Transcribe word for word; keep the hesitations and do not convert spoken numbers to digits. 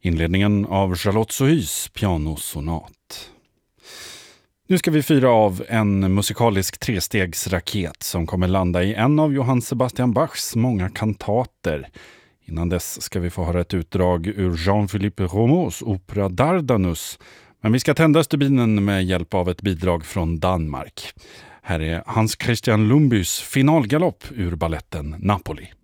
Inledningen av Charlotte Sohys pianosonat. Nu ska vi fira av en musikalisk trestegsraket som kommer landa i en av Johann Sebastian Bachs många kantater. Innan dess ska vi få höra ett utdrag ur Jean-Philippe Rameaus opera Dardanus. Men vi ska tända stubinen med hjälp av ett bidrag från Danmark. Här är Hans Christian Lumbys finalgalopp ur balletten Napoli.